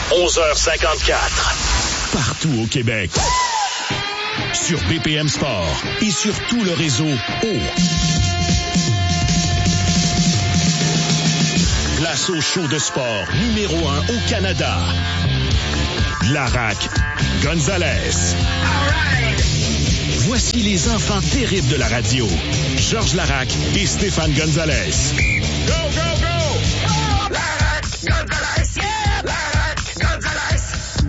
11h54. Partout au Québec. Sur BPM Sport et sur tout le réseau Place au show de sport numéro 1 au Canada. Larac Gonzalez. Voici les enfants terribles de la radio. Georges Larac et Stéphane Gonzalez. Go, go, go! Oh, Larac Gonzalez! Yeah! Larac Gonzalez!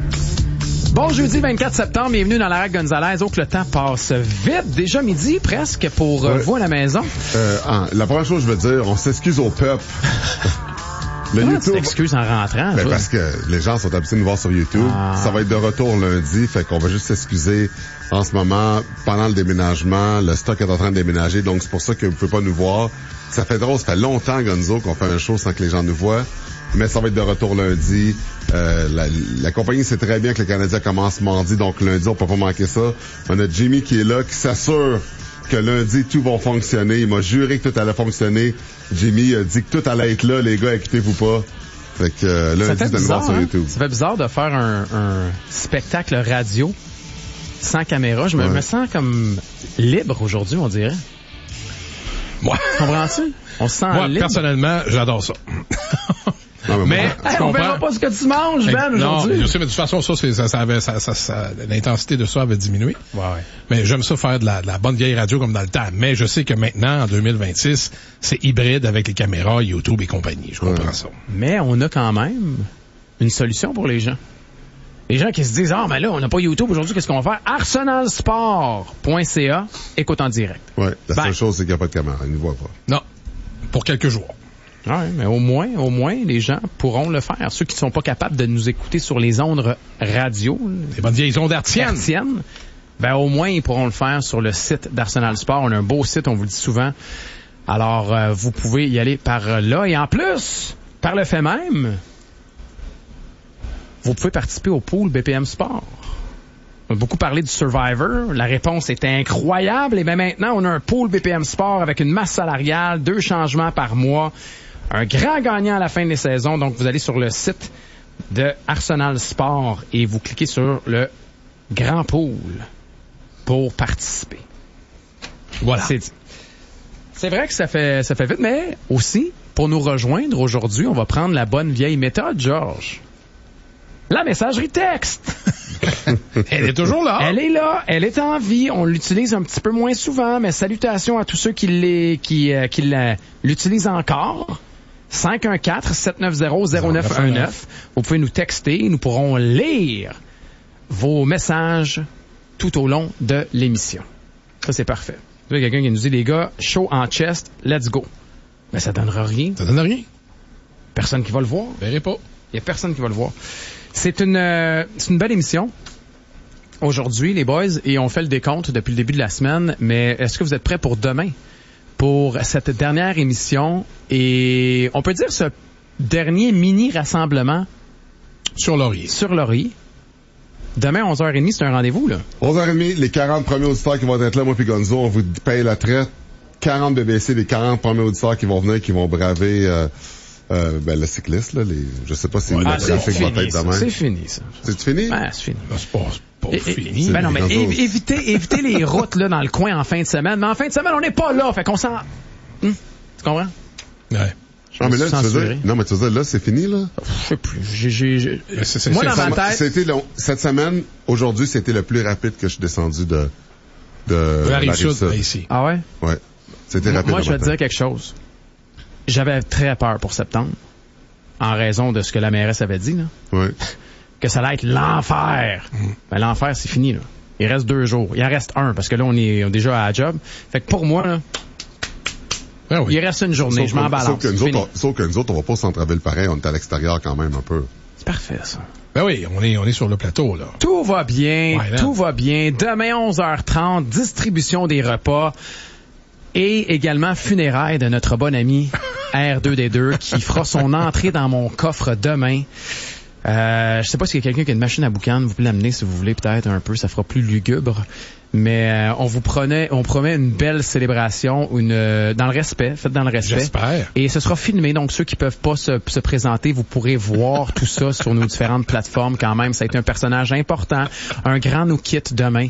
Bon jeudi 24 septembre, bienvenue dans Larac Gonzalez. Oh que le temps passe vite, déjà midi presque pour vous à la maison. La première chose que je veux dire, on s'excuse au peuple. Comment tu t'excuses en rentrant? Parce que les gens sont habitués de nous voir sur YouTube. Ça va être de retour lundi, fait qu'on va juste s'excuser en ce moment, pendant le déménagement. Le stock est en train de déménager, donc c'est pour ça que vous pouvez pas nous voir. Ça fait drôle, ça fait longtemps, Gonzo, qu'on fait un show sans que les gens nous voient. Mais ça va être de retour lundi. La compagnie sait très bien que le Canadien commence mardi, donc lundi, on peut pas manquer ça. On a Jimmy qui est là, qui s'assure que lundi, tout va fonctionner. Il m'a juré que tout allait fonctionner. Jimmy a dit que tout allait être là, les gars, inquiétez-vous pas. Fait que lundi, de nous voir sur YouTube. Ça fait bizarre de faire un spectacle radio sans caméra. Je me sens comme libre aujourd'hui, on dirait. Moi. Comprends-tu? On se sent libre. Personnellement, j'adore ça. Non, mais on verra pas ce que tu manges, Ben, aujourd'hui. Non, je sais, mais de toute façon, l'intensité de ça avait diminué. Ouais. Mais j'aime ça faire de la bonne vieille radio comme dans le temps. Mais je sais que maintenant, en 2026, c'est hybride avec les caméras, YouTube et compagnie. Je comprends ça. Mais on a quand même une solution pour les gens. Les gens qui se disent, mais là, on n'a pas YouTube aujourd'hui, qu'est-ce qu'on va faire? arsenalsport.ca, écoute en direct. Ouais, la seule chose, c'est qu'il n'y a pas de caméra. Ils ne voient pas. Non. Pour quelques jours. Oui, mais au moins, les gens pourront le faire. Ceux qui ne sont pas capables de nous écouter sur les ondes radio. Les bonnes vieilles ondes artiennes. Ben, au moins, ils pourront le faire sur le site d'Arsenal Sport. On a un beau site, on vous le dit souvent. Alors, vous pouvez y aller par là. Et en plus, par le fait même, vous pouvez participer au pool BPM Sport. On a beaucoup parlé du Survivor. La réponse était incroyable. Et bien maintenant, on a un pool BPM Sport avec une masse salariale, 2 changements par mois. Un grand gagnant à la fin des saisons. Donc, vous allez sur le site de Arsenal Sport et vous cliquez sur le grand pool pour participer. Voilà. C'est vrai que ça fait vite, mais aussi, pour nous rejoindre aujourd'hui, on va prendre la bonne vieille méthode, Georges. La messagerie texte. Elle est toujours là. Elle est là, elle est en vie. On l'utilise un petit peu moins souvent, mais salutations à tous ceux qui l'utilisent encore. 514-790-0919. Vous pouvez nous texter, nous pourrons lire vos messages tout au long de l'émission. Ça, c'est parfait. Il y a quelqu'un qui nous dit, les gars, chaud en chest, let's go. Mais ça donnera rien. Ça donne rien. Personne qui va le voir. Verrez pas. Il y a personne qui va le voir. C'est une belle émission aujourd'hui, les boys, et on fait le décompte depuis le début de la semaine, mais est-ce que vous êtes prêts pour demain? Pour cette dernière émission, et on peut dire ce dernier mini-rassemblement sur Laurier. Demain, 11h30, c'est un rendez-vous, là. 11h30, les 40 premiers auditeurs qui vont être là, moi puis Gonzo, on vous paye la traite. 40 BBC, les 40 premiers auditeurs qui vont venir, qui vont braver le cycliste, là, je sais pas si le trafic va être demain. C'est fini, ça. C'est fini? Ah, c'est fini. C'est pas fini. Ben non, mais évitez les routes, là, dans le coin en fin de semaine. Mais en fin de semaine, on n'est pas là, fait qu'on s'en... Tu comprends? Ouais. Ah, mais là, tu veux dire, là, c'est fini, là? Je sais plus. Moi, dans ma tête... Cette semaine, aujourd'hui, c'était le plus rapide que je suis descendu de la Rive-Sud ici. Ah ouais? Ouais. C'était rapide. Moi, je vais te dire quelque chose. J'avais très peur pour septembre, en raison de ce que la mairesse avait dit, là. Oui. Que ça allait être l'enfer. Ben, l'enfer, c'est fini, là. Il reste 2 jours. Il en reste 1, parce que là, on est déjà à la job. Fait que pour moi, là, il reste une journée. Je m'en balance. Sauf que nous autres, on va pas au centre-ville pareil. On est à l'extérieur quand même un peu. C'est parfait, ça. Ben oui, on est sur le plateau, là. Tout va bien. Tout va bien. Demain, 11h30, distribution des repas. Et également funérailles de notre bon ami R2D2 qui fera son entrée dans mon coffre demain. Je sais pas s'il y a quelqu'un qui a une machine à boucan, vous pouvez l'amener si vous voulez peut-être un peu, ça fera plus lugubre. Mais on promet une belle célébration, dans le respect, faites dans le respect. J'espère. Et ce sera filmé, donc ceux qui peuvent pas se présenter, vous pourrez voir tout ça sur nos différentes plateformes quand même. Ça a été un personnage important, un grand nous quitte demain.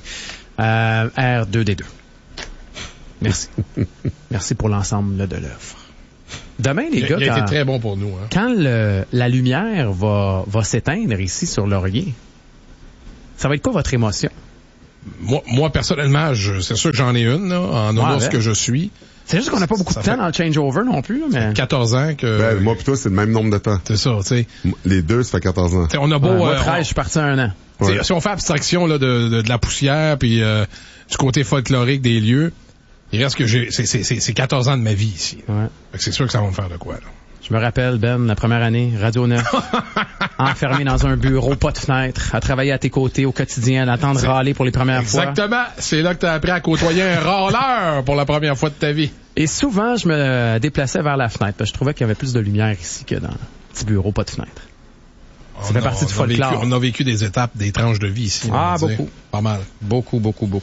R2D2. Merci. Merci pour l'ensemble de l'œuvre. Demain, les gars, il a été très bon pour nous. Hein. Quand la lumière va s'éteindre ici sur Laurier, ça va être quoi votre émotion? Moi personnellement, c'est sûr que j'en ai une, là, en honneur ce que je suis. C'est juste qu'on n'a pas beaucoup de temps dans le changeover non plus. Là, mais... 14 ans que... moi plutôt, c'est le même nombre de temps. C'est ça, tu sais. Les deux, ça fait 14 ans. On a beau... moi, 13, je suis parti 1 an. Ouais. Si on fait abstraction là, de la poussière puis du côté folklorique des lieux, il reste que c'est 14 ans de ma vie ici. Ouais. Fait que c'est sûr que ça va me faire de quoi, là. Je me rappelle, Ben, la première année, Radio 9, enfermé dans un bureau, pas de fenêtre, à travailler à tes côtés au quotidien, à attendre râler pour les premières fois. Exactement. C'est là que t'as appris à côtoyer un râleur pour la première fois de ta vie. Et souvent, je me déplaçais vers la fenêtre, parce que je trouvais qu'il y avait plus de lumière ici que dans le petit bureau, pas de fenêtre. Ça fait partie du folklore. On a vécu des étapes, des tranches de vie ici. Beaucoup. Pas mal. Beaucoup.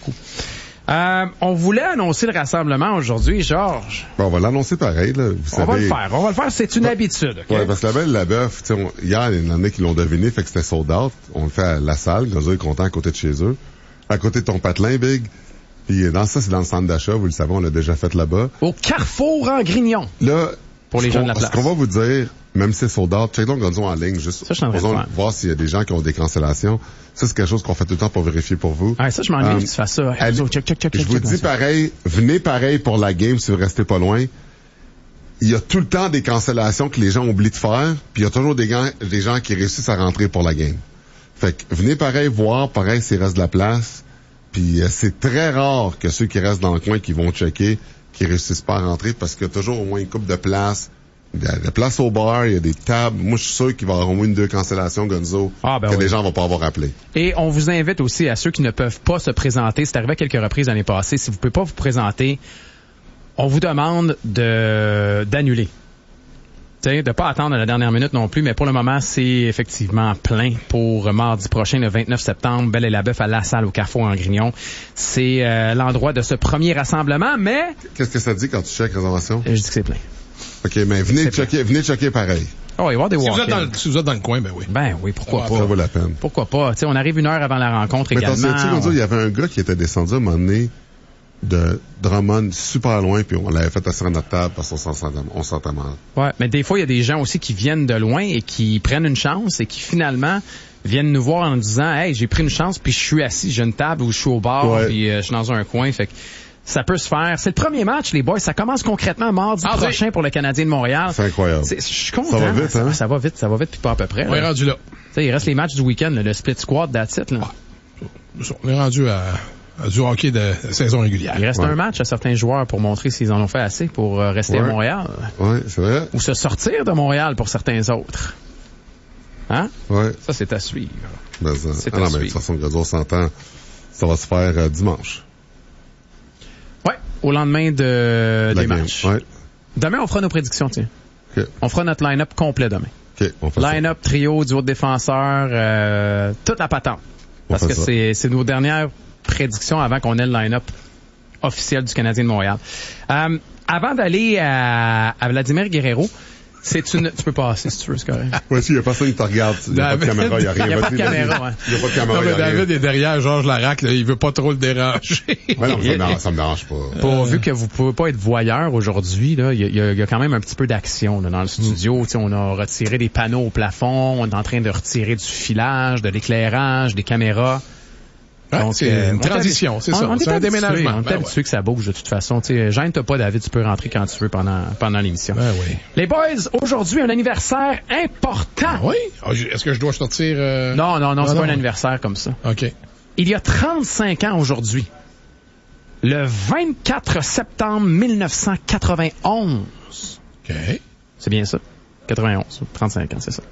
On voulait annoncer le rassemblement aujourd'hui, Georges. Bon, on va l'annoncer pareil, là. On va le faire. C'est une habitude, OK? Ouais, parce que la Belle Labeuf, tu sais, hier, il y en a qui l'ont deviné, fait que c'était sold out. On le fait à la salle, Gozo est content à côté de chez eux. À côté de ton patelin, Big. Puis c'est dans le centre d'achat, vous le savez, on l'a déjà fait là-bas. Au Carrefour en Grignon. Là, pour les gens de la place. Ce qu'on va vous dire, même si c'est sold out, check donc Gonzo en ligne, juste pour voir s'il y a des gens qui ont des cancellations. Ça, c'est quelque chose qu'on fait tout le temps pour vérifier pour vous. Ah, ça, je m'ennuie que tu fasses ça. Je vous dis pareil, venez pareil pour la game si vous restez pas loin. Il y a tout le temps des cancellations que les gens oublient de faire, puis il y a toujours des gens qui réussissent à rentrer pour la game. Fait que venez pareil voir, pareil s'il reste de la place. Puis c'est très rare que ceux qui restent dans le coin qui vont checker, qui réussissent pas à rentrer, parce qu'il y a toujours au moins une couple de places. Il y a des places au bar, il y a des tables. Moi, je suis sûr qu'il va y avoir au moins 1 ou 2 cancellations, Gonzo, que les gens vont pas avoir appelé. Et on vous invite aussi à ceux qui ne peuvent pas se présenter. C'est arrivé à quelques reprises l'année passée. Si vous pouvez pas vous présenter, on vous demande d'annuler. De pas attendre à la dernière minute non plus, mais pour le moment, c'est effectivement plein pour mardi prochain, le 29 septembre, Belle et la Bœuf à La Salle au Carrefour en Grignon. C'est l'endroit de ce premier rassemblement, mais... Qu'est-ce que ça dit quand tu checkes réservation? Je dis que c'est plein. OK, mais venez checker pareil. Oh, il va y avoir des walk-ins. Si vous êtes dans le coin, ben oui. Ben oui, pourquoi pas. Ça vaut la peine. Pourquoi pas. Tu sais, on arrive 1 heure avant la rencontre également. Mais attention, il y avait un gars qui était descendu à un moment donné de Drummond super loin, puis on l'avait fait asseoir à notre table parce qu'on s'entend mal. Ouais, mais des fois, il y a des gens aussi qui viennent de loin et qui prennent une chance et qui finalement viennent nous voir en nous disant « Hey, j'ai pris une chance, puis je suis assis, j'ai une table ou je suis au bar, puis je suis dans un coin. » Fait que ça peut se faire. C'est le premier match, les boys. Ça commence concrètement mardi prochain pour le Canadien de Montréal. C'est incroyable. Je suis content. Ça va vite, hein? Ça va vite, puis pas à peu près. On est rendu là. Tu sais, il reste les matchs du week-end, le split squad, that's it, là. On est rendu à du hockey de saison régulière. Il reste un match à certains joueurs pour montrer s'ils en ont fait assez pour rester à Montréal. Oui, c'est vrai. Ou se sortir de Montréal pour certains autres. Hein? Oui. Ça, c'est à suivre. Mais de toute façon, on s'entend, ça va se faire dimanche. Ouais, au lendemain des matchs. Ouais. Demain, on fera nos prédictions, tiens. Okay. On fera notre line-up complet demain. Okay, on fait line-up, trio, duo de défenseurs, toute la patente. Parce que c'est nos dernières prédictions avant qu'on ait le line-up officiel du Canadien de Montréal. Avant d'aller à Vladimir Guerrero, tu peux passer si tu veux, c'est correct. Oui, s'il y a personne qui te regarde, il n'y a pas de caméra, il n'y a rien. Il n'y a pas de caméra, ouais. Il n'y a pas de caméra, non, mais David est derrière Georges Larac, là, il veut pas trop le déranger. Ouais, non, ça me dérange pas. Vu que vous pouvez pas être voyeur aujourd'hui, là, il y a quand même un petit peu d'action, là, dans le studio. Tu sais, on a retiré des panneaux au plafond, on est en train de retirer du filage, de l'éclairage, des caméras. Donc, c'est une transition, c'est ça. C'est un déménagement. On est habitué que ça bouge de toute façon. Gêne-toi pas, David, tu peux rentrer quand tu veux pendant l'émission. Ben oui. Les boys, aujourd'hui, un anniversaire important. Ah oui? Est-ce que je dois sortir... Non, c'est pas un anniversaire comme ça. OK. Il y a 35 ans aujourd'hui, le 24 septembre 1991. OK. C'est bien ça? 91, 35 ans, c'est ça.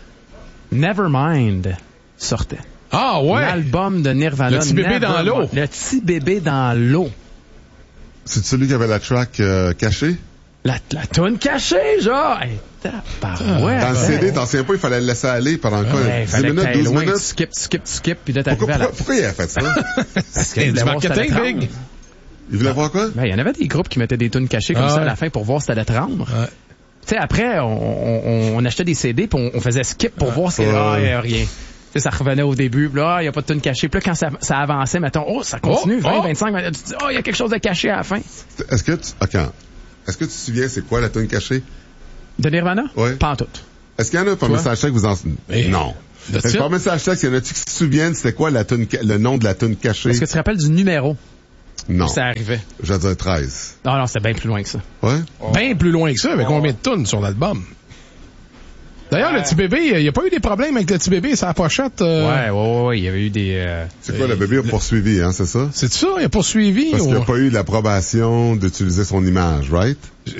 Nevermind sortait. Ah ouais! L'album de Nirvana. Le petit bébé dans l'eau. Le petit bébé dans l'eau. C'est celui qui avait la track cachée? La toune cachée, genre! Hey, tabarouette, Dans le CD, t'en souviens pas, il fallait le laisser aller pendant quoi? 10 minutes, 12 minutes? Tu skip, puis là, t'arrivais à la... Pourquoi il a fait ça? Parce C'est du marketing, Big. Il voulait voir quoi? Ben, il y en avait des groupes qui mettaient des tunes cachées comme ça à la fin pour voir si t'allais te rendre. Ouais. Tu sais, après, on achetait des CD puis on faisait skip pour voir si il y a rien. Tu sais, ça revenait au début, puis là, il n'y a pas de tune cachée. Puis là, quand ça avançait, mettons, ça continue, 20, 25, tu te dis, il y a quelque chose de caché à la fin. Est-ce que tu te souviens c'est quoi la tune cachée? De Nirvana? Ouais. Pas en tout. Est-ce qu'il y en a par message texte vous en... Non. Est-ce par message texte, il y en a-tu qui se souviennent c'était quoi le nom de la tune cachée? Est-ce que tu te rappelles du numéro? Non. Où ça arrivait? Je vais dire 13. Non, c'est bien plus loin que ça. Ouais? Bien plus loin que ça, avec combien de tonnes sur l'album? D'ailleurs, le petit bébé, il n'y a pas eu des problèmes avec le petit bébé, sa pochette? Ouais, il y avait eu des... C'est quoi, le bébé a poursuivi, hein, c'est ça? C'est ça, il a poursuivi? Parce qu'il n'a pas eu l'approbation d'utiliser son image, right?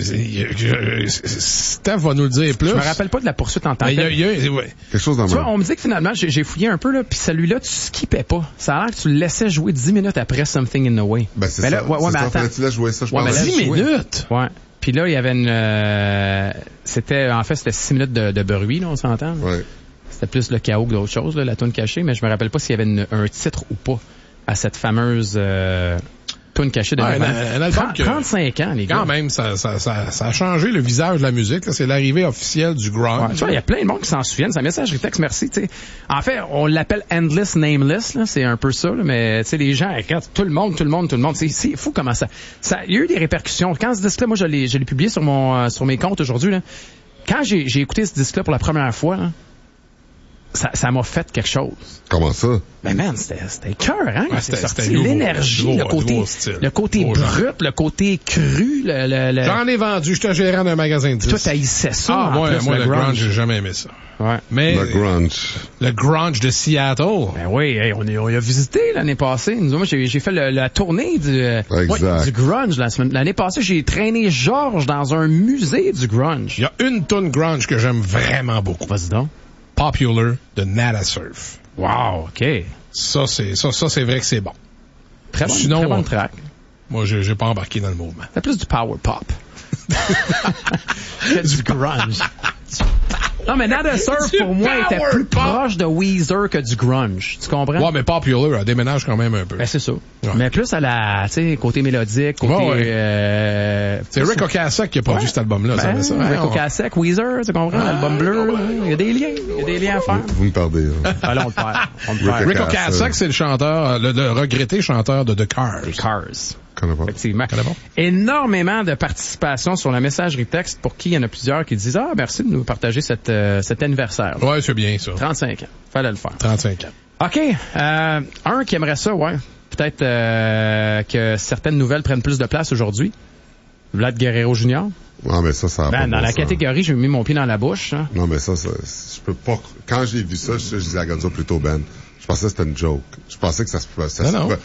Steph va nous le dire plus. Je me rappelle pas de la poursuite en tant que telle. Quelque chose dans Tu vois, on me dit que finalement, j'ai fouillé un peu, là, puis celui-là, tu skippais pas. Ça a l'air que tu le laissais jouer 10 minutes après Something in the Way. Ben, c'est mais ça. là, ouais, mais attends. Tu laisses jouer ça, je Ouais, pense. mais là, 10 minutes? Ouais. Puis là, il y avait c'était 6 minutes de bruit, là, on s'entend. Ouais. C'était plus le chaos que d'autres choses, là, la toune cachée, mais je me rappelle pas s'il y avait un titre ou pas à cette fameuse toune cachée de un album 35 ans, les gars. Quand même, ça a changé le visage de la musique. Là. C'est l'arrivée officielle du grunge. Ouais, tu vois, il y a plein de monde qui s'en souviennent. C'est un message texte, merci. T'sais. En fait, on l'appelle Endless Nameless, là, c'est un peu ça, là, mais les gens, regarde, tout le monde. C'est fou comment ça. Il y a eu des répercussions. Quand ce disque-là, moi, je l'ai publié sur mes comptes aujourd'hui, là. Quand j'ai écouté ce disque-là pour la première fois, là, ça m'a fait quelque chose. Comment ça? Ben man, c'était cœur, hein? Ouais, c'est sorti c'était l'énergie, le côté brut, le côté cru, le... J'en ai vendu, j'étais gérant d'un magasin de disques. Toi, t'haïssais ça. Ah, moi, le grunge, j'ai jamais aimé ça. Ouais. Mais Le grunge de Seattle. Ben oui, on a visité l'année passée. Moi, j'ai fait la tournée du grunge l'année passée. J'ai traîné Georges dans un musée du grunge. Il y a une tonne grunge que j'aime vraiment beaucoup. Vas-y donc. Popular de Nada Surf. Wow, OK. Ça, c'est vrai que c'est bon. Très bonne track. Moi, j'ai pas embarqué dans le mouvement. C'est plus du power pop. du grunge. Non, mais Nada Surf, pour moi, était plus proche de Weezer que du grunge. Tu comprends? Ouais, mais Popular, elle déménage quand même un peu. Ben, c'est ça. Ouais. Mais plus à la, tu sais, côté mélodique, côté, c'est Rick Ocasek qui a produit cet album-là, ben, ça. Rick Ocasek, Weezer, tu comprends? L'album bleu, il y a des liens à faire. Vous me perdez, là. Ah, là, on le perd. Rick Ocasek, c'est le chanteur, le regretté chanteur de The Cars. Effectivement. Énormément de participation sur la messagerie texte pour qui il y en a plusieurs qui disent merci de nous partager cet anniversaire. Ouais, c'est bien ça. 35 ans. Fallait le faire. 35 ans. OK. Un qui aimerait ça, ouais. Peut-être que certaines nouvelles prennent plus de place aujourd'hui. Vlad Guerrero Jr. Non, mais ça a pas dans la catégorie, j'ai mis mon pied dans la bouche. Hein. Non, mais ça, je peux pas... Quand j'ai vu ça, je disais à Gonzo plutôt, Ben, je pensais que c'était une joke. Je pensais que ça se peut... Ça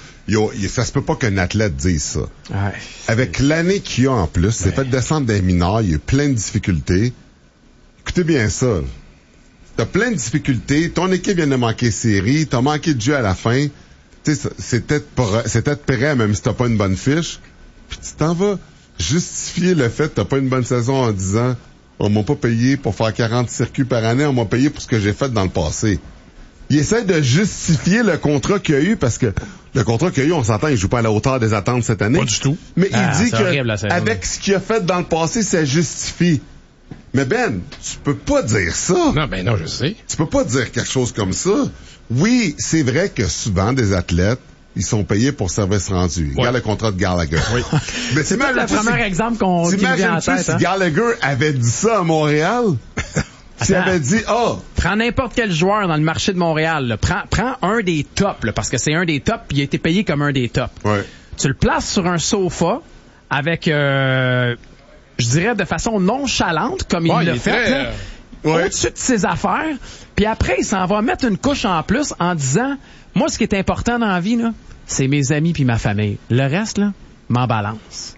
se peut pas qu'un athlète dise ça. Ouais. Avec l'année qu'il y a en plus, c'est fait descendre des mineurs, il y a eu plein de difficultés. Écoutez bien ça. T'as plein de difficultés, ton équipe vient de manquer série, t'as manqué de jeu à la fin. Tu sais, c'est peut-être prêt, même si t'as pas une bonne fiche. Puis tu t'en vas justifier le fait que t'as pas une bonne saison en disant on m'a pas payé pour faire 40 circuits par année, on m'a payé pour ce que j'ai fait dans le passé. Il essaie de justifier le contrat qu'il y a eu parce que le contrat qu'il y a eu, on s'entend, il joue pas à la hauteur des attentes cette année. Pas du tout. Mais il dit que avec ce qu'il a fait dans le passé, ça justifie. Mais Ben, tu peux pas dire ça. Non, ben non, je sais. Tu peux pas dire quelque chose comme ça. Oui, c'est vrai que souvent des athlètes, ils sont payés pour service rendu. Ouais. Regarde le contrat de Gallagher. Oui. Mais c'est peut-être le premier exemple qu'on vient en tête. Si Gallagher avait dit ça à Montréal, s'il avait dit, prends n'importe quel joueur dans le marché de Montréal, là. Prends un des tops, là, parce que c'est un des tops, puis il a été payé comme un des tops. Ouais. Tu le places sur un sofa avec, je dirais de façon nonchalante, comme il l'a fait, au-dessus de ses affaires, puis après, il s'en va mettre une couche en plus en disant, moi, ce qui est important dans la vie, là, c'est mes amis puis ma famille. Le reste, là, m'en balance.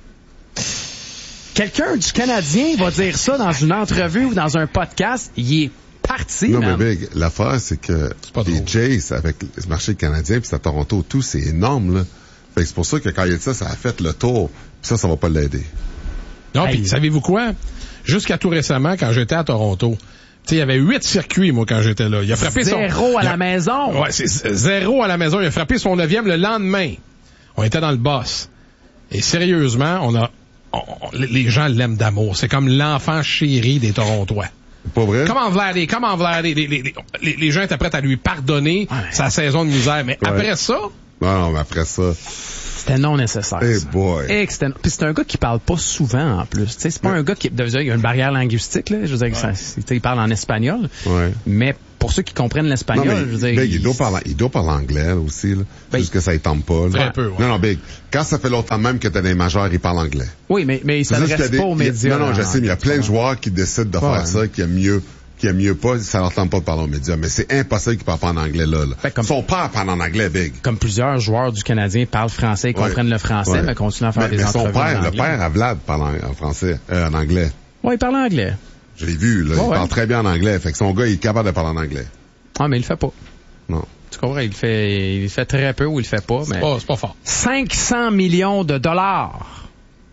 Quelqu'un du Canadien va dire ça dans une entrevue ou dans un podcast, il est parti. Non, man. mais Big, l'affaire, c'est que les Jays, avec le marché canadien, puis c'est à Toronto, tout, c'est énorme, là. Fait que c'est pour ça que quand il a dit ça, ça a fait le tour. Puis ça va pas l'aider. Non, puis savez-vous quoi? Jusqu'à tout récemment, quand j'étais à Toronto, il y avait 8 circuits, moi, quand j'étais là. Il a frappé Zéro à la maison. Ouais, c'est 0 à la maison. Il a frappé son 9e le lendemain. On était dans le boss. Et sérieusement, les gens l'aiment d'amour. C'est comme l'enfant chéri des Torontois. Pas vrai? Comment Vladé? Les gens étaient prêts à lui pardonner sa saison de misère. Mais après ça... Non, mais après ça... C'était non nécessaire. Hey boy. Puis c'est un gars qui parle pas souvent, en plus. T'sais, c'est pas un gars qui... Il y a une barrière linguistique, là. Je veux dire, il parle en espagnol. Ouais. Mais pour ceux qui comprennent l'espagnol, je veux dire... Big, il doit parler anglais, là, aussi, là. Juste que ça y tombe pas, là. Très peu, ouais. Non, Big. Quand ça fait longtemps même que t'as des majeurs, ils parlent anglais. Oui, mais il s'adresse pas aux médias. Non, je sais, mais il y a plein de joueurs qui décident de faire ça, qui aiment mieux pas, ça leur tente pas de parler aux médias. Mais c'est impossible qu'ils parlent pas en anglais, là. Son père parle en anglais, Big. Comme plusieurs joueurs du Canadien parlent français, ils comprennent le français, mais continuent à faire des entrevues en anglais. Le père à Vlad parle en français, en anglais. Oui, il parle anglais. Je l'ai vu, là. Il parle très bien en anglais. Fait que son gars, il est capable de parler en anglais. Ah, mais il le fait pas. Non. Tu comprends? Il fait très peu ou il le fait pas, mais... C'est pas fort. 500 millions de dollars.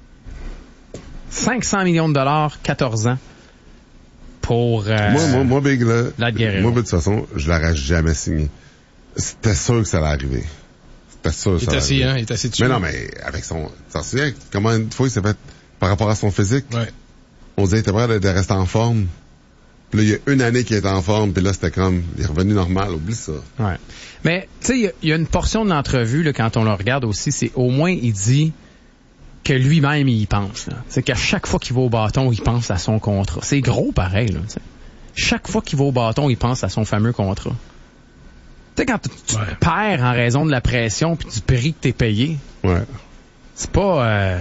500 millions de dollars, 14 ans. Pour, moi, Big, là, Guerrero. moi, de toute façon, je l'aurais jamais signé. C'était sûr que ça allait arriver. C'était sûr que ça allait arriver. Il est assis dessus. Mais non, mais avec son, t'en souviens comment une fois il s'est fait, par rapport à son physique? Ouais. On disait, il était prêt de rester en forme. Puis là, il y a une année qu'il est en forme, puis là, c'était comme, il est revenu normal, oublie ça. Ouais. Mais, tu sais, il y a une portion de l'entrevue, là, quand on le regarde aussi, c'est au moins, il dit que lui-même, il y pense, là. C'est qu'à chaque fois qu'il va au bâton, il pense à son contrat. C'est gros, pareil, là, tu sais. Chaque fois qu'il va au bâton, il pense à son fameux contrat. Tu sais, quand tu te perds en raison de la pression puis du prix que t'es payé. Ouais. C'est pas,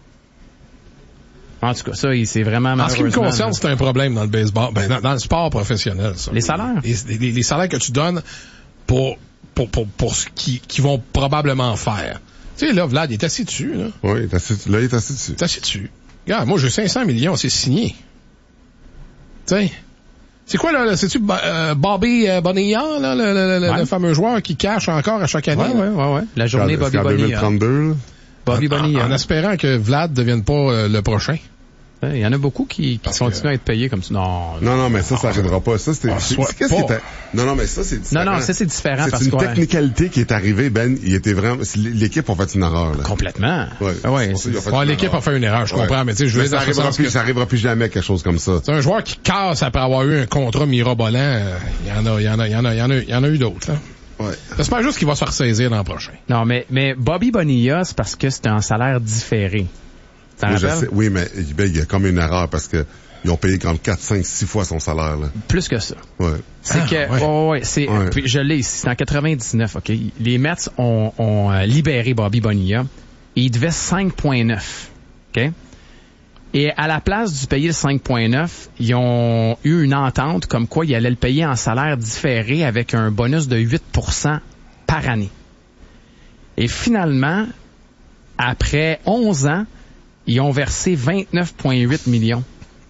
En tout cas, ça, c'est vraiment En ce qui me malheureusement, concerne, c'est un problème dans le baseball, dans le sport professionnel, ça. Les salaires. Les salaires que tu donnes pour ce qu'ils vont probablement faire. Tu sais, là, Vlad, il est assis dessus, là. Oui, il est assis dessus. Il est assis dessus. Regarde, moi, j'ai 500 millions, c'est signé. Tu sais. C'est quoi, là? C'est-tu Bobby Bonilla, là, le fameux joueur qui cache encore à chaque année? Ouais. La journée Bobby Bonilla. 2032, là. Bobby Bonilla. En espérant que Vlad devienne pas le prochain. Il y en a beaucoup qui continuent à être payés comme ça. Non, mais ça arrivera pas. Ça, qu'est-ce qui était... Non, mais ça, c'est différent. Non, ça, c'est différent parce que... C'est une technicalité qui est arrivée, Ben. Il était vraiment... L'équipe a fait une erreur, là. Complètement. Ouais. L'équipe a fait une erreur, je comprends, mais tu sais, je veux dire... Ça arrivera plus jamais, quelque chose comme ça. C'est un joueur qui casse après avoir eu un contrat mirobolant. Il y en a eu d'autres, là. Ouais. J'espère juste qu'il va se ressaisir l'an prochain. Non, mais Bobby Bonilla, c'est parce que c'était un salaire différé. Oui, mais il y a comme une erreur parce que ils ont payé comme 4, 5, 6 fois son salaire, là. Plus que ça. Ouais. C'est puis je l'ai ici, c'est en 99, OK? Les Mets ont libéré Bobby Bonilla et il devait 5,9. OK? Et à la place du payer le 5,9, ils ont eu une entente comme quoi ils allaient le payer en salaire différé avec un bonus de 8% par année. Et finalement, après 11 ans, ils ont versé 29,8 millions.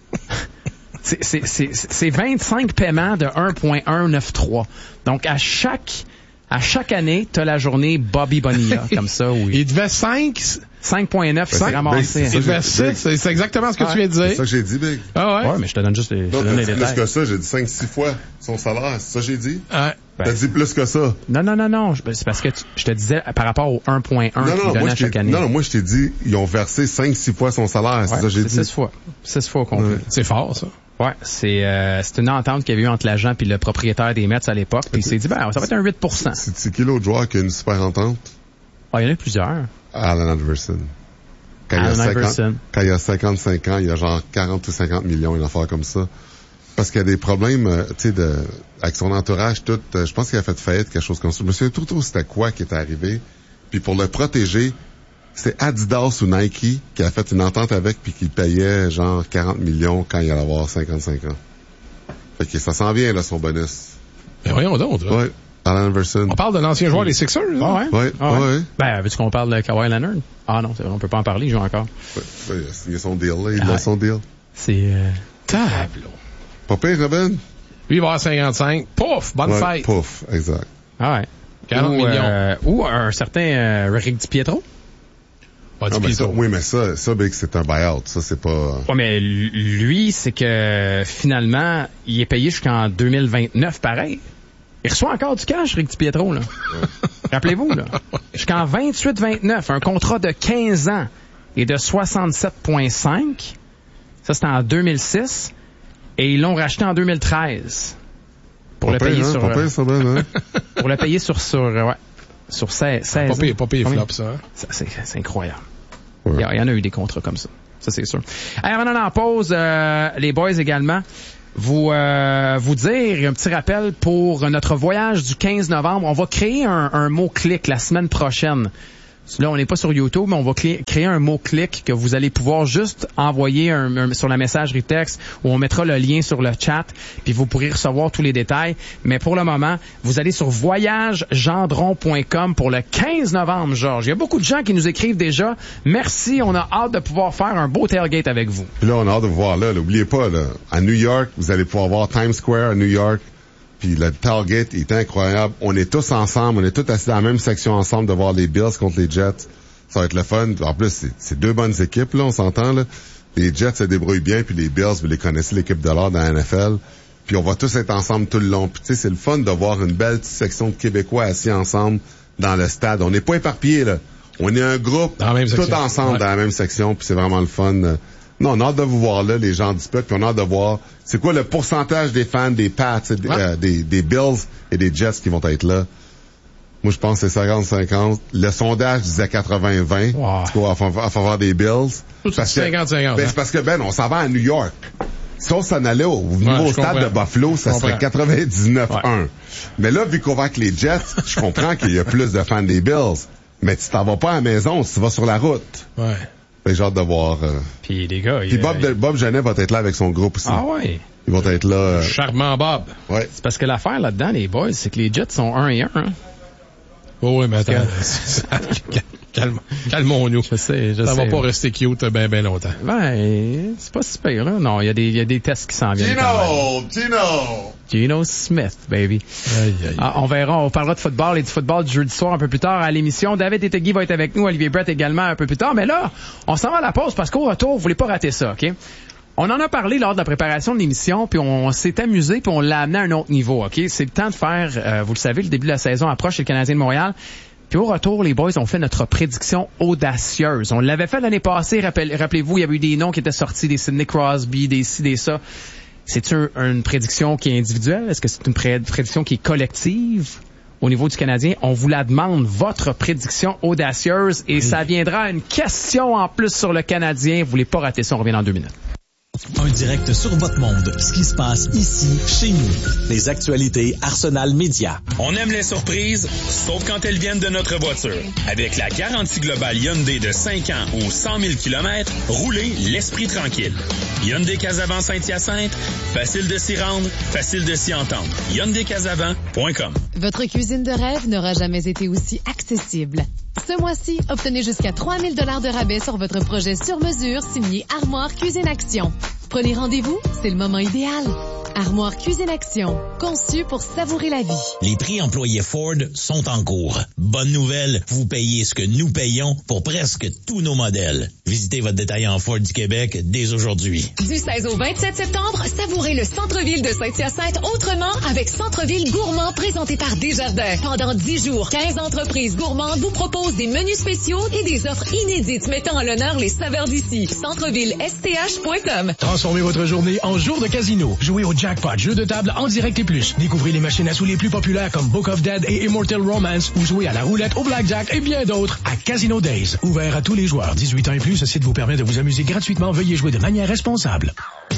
C'est 25 paiements de 1,193. Donc, à chaque année, t'as la journée Bobby Bonilla, comme ça, oui. Il devait 5,9, c'est ramassé. Il devait 6, c'est exactement ce que tu viens de dire. C'est ça que j'ai dit, Big. Ah ouais? Ouais, mais je te donne juste les détails. Plus que ça, j'ai dit 5-6 fois son salaire. C'est ça que j'ai dit? T'as dit plus que ça. Non. C'est parce que je te disais par rapport au 1,1 qu'ils donnaient à chaque année. Non, moi, je t'ai dit, ils ont versé 5-6 fois son salaire. C'est ça que j'ai dit. 6 fois. 6 fois au complet. C'est fort, ça. Ouais, c'est une entente qu'il y avait eu entre l'agent et le propriétaire des Mets à l'époque. Puis il s'est dit, ça va être un 8%. C'est qui l'autre joueur qui a une super entente? Il y en a plusieurs. Alan Iverson. Quand il a 55 ans, il a genre 40 ou 50 millions, une affaire comme ça. Parce qu'il y a des problèmes, tu sais, avec son entourage, tout. Je pense qu'il a fait faillite, quelque chose comme ça. Je me souviens tout c'était quoi qui est arrivé. Puis pour le protéger, c'est Adidas ou Nike qui a fait une entente avec puis qui payait genre 40 millions quand il allait avoir 55 ans. Fait que ça s'en vient, là, son bonus. Mais voyons donc, là. Ouais. Alan Iverson. On parle de l'ancien joueur des Sixers, là? Ouais. Ben, veux-tu qu'on parle de Kawhi Leonard? Ah non, c'est vrai, on peut pas en parler, il joue encore. Ouais, il a signé son deal, là. Il a son deal. C'est, Tableau. Pas pire, Robin? Lui, il va avoir 55. Pouf! Bonne fête! Pouf, exact. Ah ouais. 40 millions. Ou un certain Rick DiPietro. Oui, mais ça, Big, c'est un buyout. Ça, c'est pas... Ouais, mais lui, c'est que finalement, il est payé jusqu'en 2029, pareil. Il reçoit encore du cash, Rick DiPietro, là. Rappelez-vous, là. Jusqu'en 28-29, un contrat de 15 ans et de 67,5. Ça, c'était en 2006. Et ils l'ont racheté en 2013. Pour le payer sur... Pour le payer sur 16 ans. Pas payé flop, ça. Hein? C'est incroyable. Ouais. Il y en a eu des contrats comme ça. Ça, c'est sûr. Allez, avant d'aller en pause, les boys également, vous dire un petit rappel pour notre voyage du 15 novembre. On va créer un mot-clic la semaine prochaine. Là, on n'est pas sur YouTube, mais on va créer un mot-clic que vous allez pouvoir juste envoyer sur la messagerie texte où on mettra le lien sur le chat, puis vous pourrez recevoir tous les détails. Mais pour le moment, vous allez sur voyagegendron.com pour le 15 novembre, Georges. Il y a beaucoup de gens qui nous écrivent déjà. Merci, on a hâte de pouvoir faire un beau tailgate avec vous. Puis là, on a hâte de vous voir là. N'oubliez pas, là, à New York, vous allez pouvoir voir Times Square à New York. Puis le tailgate est incroyable. On est tous ensemble, on est tous assis dans la même section ensemble de voir les Bills contre les Jets. Ça va être le fun. En plus, c'est deux bonnes équipes, là, on s'entend, là. Les Jets se débrouillent bien, puis les Bills, vous les connaissez, l'équipe de l'or dans la NFL. Puis on va tous être ensemble tout le long. Puis tu sais, c'est le fun de voir une belle petite section de Québécois assis ensemble dans le stade. On n'est pas éparpillés, là. On est un groupe, tout ensemble dans la même section, puis c'est vraiment le fun. Non, on a hâte de vous voir là, les gens du peuple, puis on a hâte de voir c'est quoi le pourcentage des fans des Pats, des Bills et des Jets qui vont être là. Moi, je pense que c'est 50-50. Le sondage disait 80-20. Wow. À faveur des Bills. Parce que 50-50. C'est parce que, on s'en va à New York. Si on s'en allait au nouveau stade de Buffalo, ça serait 99-1. Ouais. Mais là, vu qu'on va avec les Jets, je comprends qu'il y a plus de fans des Bills. Mais tu t'en vas pas à la maison, tu vas sur la route. Ouais. J'ai hâte de voir. Puis les gars... Puis Bob Genet va être là avec son groupe aussi. Ah ouais? Ils vont être là... Charmant Bob. Ouais. C'est parce que l'affaire là-dedans, les boys, c'est que les Jets sont 1-1. Hein? Oh oui, mais attends. Calmons-nous. Je sais. Ça va pas rester cute ben longtemps. C'est pas super, là. Non, il y a des tests qui s'en viennent. Gino Smith, baby. Aïe, aïe. On verra, on parlera de football et du football du jeudi soir un peu plus tard à l'émission. David Etegui va être avec nous, Olivier Brett également un peu plus tard. Mais là, on s'en va à la pause parce qu'au retour, vous voulez pas rater ça, OK? On en a parlé lors de la préparation de l'émission, puis on s'est amusé, puis on l'a amené à un autre niveau, OK? C'est le temps de faire, vous le savez, le début de la saison approche chez le Canadien de Montréal. Puis au retour, les boys ont fait notre prédiction audacieuse. On l'avait fait l'année passée, rappelez-vous, il y avait eu des noms qui étaient sortis, des Sidney Crosby, des ci, des ça. C'est-tu une prédiction qui est individuelle? Est-ce que c'est une prédiction qui est collective? Au niveau du Canadien, on vous la demande, votre prédiction audacieuse, et ça viendra une question en plus sur le Canadien. Vous voulez pas rater ça, on revient dans 2 minutes. Un direct sur votre monde, ce qui se passe ici, chez nous. Les actualités Arsenal Média. On aime les surprises, sauf quand elles viennent de notre voiture. Avec la garantie globale Hyundai de 5 ans ou 100 000 km, roulez l'esprit tranquille. Hyundai Casavant Saint-Hyacinthe, facile de s'y rendre, facile de s'y entendre. HyundaiCasavant.com. Votre cuisine de rêve n'aura jamais été aussi accessible. Ce mois-ci, obtenez jusqu'à 3 000 $ de rabais sur votre projet sur mesure signé Armoire Cuisine Action. Prenez rendez-vous, c'est le moment idéal. Armoire Cuisine Action, conçu pour savourer la vie. Les prix employés Ford sont en cours. Bonne nouvelle, vous payez ce que nous payons pour presque tous nos modèles. Visitez votre détaillant Ford du Québec dès aujourd'hui. Du 16 au 27 septembre, savourez le centre-ville de Saint-Hyacinthe autrement avec Centre-ville gourmand présenté par Desjardins. Pendant 10 jours, 15 entreprises gourmandes vous proposent des menus spéciaux et des offres inédites mettant en l'honneur les saveurs d'ici. Centrevillesth.com. Transformez votre journée en jour de casino. Jouez au Jackpot, jeu de table en direct et plus. Découvrez les machines à sous les plus populaires comme Book of Dead et Immortal Romance ou jouez à la roulette, au blackjack et bien d'autres à Casino Days. Ouvert à tous les joueurs. 18 ans et plus, ce site vous permet de vous amuser gratuitement. Veuillez jouer de manière responsable.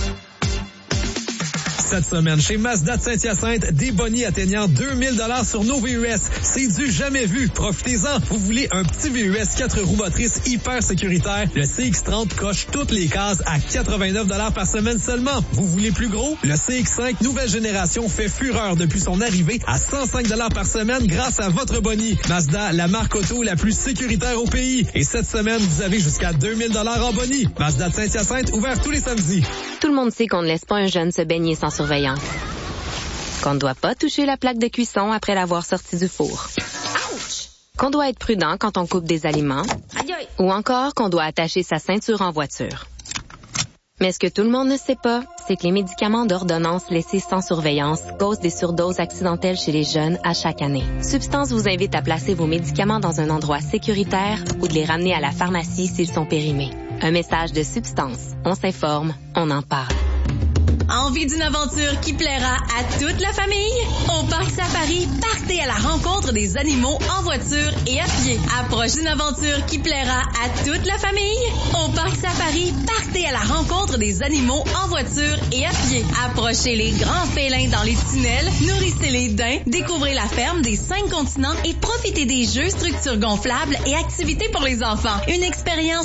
Cette semaine, chez Mazda de Saint-Hyacinthe, des bonnies atteignant 2000 $ sur nos VUS. C'est du jamais vu. Profitez-en. Vous voulez un petit VUS 4 roues motrices hyper sécuritaire? Le CX-30 coche toutes les cases à 89 $ par semaine seulement. Vous voulez plus gros? Le CX-5 nouvelle génération fait fureur depuis son arrivée à 105 $ par semaine grâce à votre bonnie. Mazda, la marque auto la plus sécuritaire au pays. Et cette semaine, vous avez jusqu'à 2000 $ en bonnie. Mazda de Saint-Hyacinthe, ouvert tous les samedis. Tout le monde sait qu'on ne laisse pas un jeune se baigner sans surveillance. Qu'on ne doit pas toucher la plaque de cuisson après l'avoir sortie du four. Ouch! Qu'on doit être prudent quand on coupe des aliments. Aïe aïe! Ou encore qu'on doit attacher sa ceinture en voiture. Mais ce que tout le monde ne sait pas, c'est que les médicaments d'ordonnance laissés sans surveillance causent des surdoses accidentelles chez les jeunes à chaque année. Substance vous invite à placer vos médicaments dans un endroit sécuritaire ou de les ramener à la pharmacie s'ils sont périmés. Un message de Substance. On s'informe, on en parle. Envie d'une aventure qui plaira à toute la famille? Au Parc Safari, partez à la rencontre des animaux en voiture et à pied. Approche d'une aventure qui plaira à toute la famille? Au Parc Safari, partez à la rencontre des animaux en voiture et à pied. Approchez les grands félins dans les tunnels, nourrissez les daims, découvrez la ferme des 5 continents et profitez des jeux, structures gonflables et activités pour les enfants. Une expérience